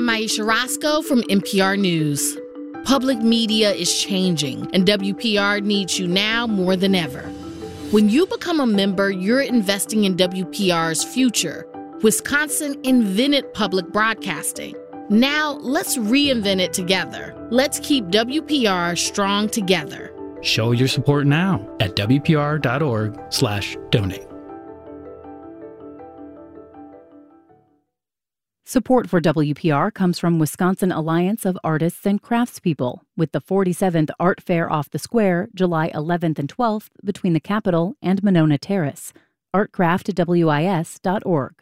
Aisha Roscoe from NPR News. Public media is changing, and WPR needs you now more than ever. When you become a member, you're investing in WPR's future. Wisconsin invented public broadcasting. Now, let's reinvent it together. Let's keep WPR strong together. Show your support now at WPR.org/donate. Support for WPR comes from Wisconsin Alliance of Artists and Craftspeople, with the 47th Art Fair off the Square, July 11th and 12th, between the Capitol and Monona Terrace. artcraftwis.org.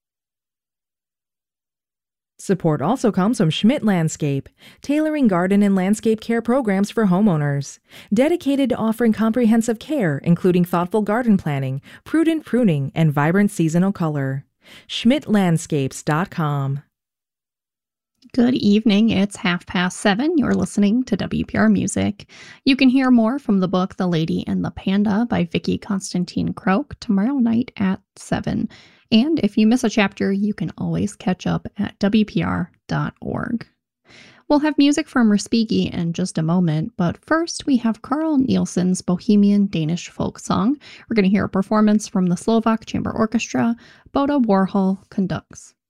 Support also comes from Schmidt Landscape, tailoring garden and landscape care programs for homeowners. Dedicated to offering comprehensive care, including thoughtful garden planning, prudent pruning, and vibrant seasonal color. SchmidtLandscapes.com. Good evening. It's 7:30. You're listening to WPR Music. You can hear more from the book The Lady and the Panda by Vicki Constantine Croak tomorrow night at 7. And if you miss a chapter, you can always catch up at WPR.org. We'll have music from Respighi in just a moment, but first we have Carl Nielsen's Bohemian Danish folk song. We're going to hear a performance from the Slovak Chamber Orchestra. Boda Warhol conducts.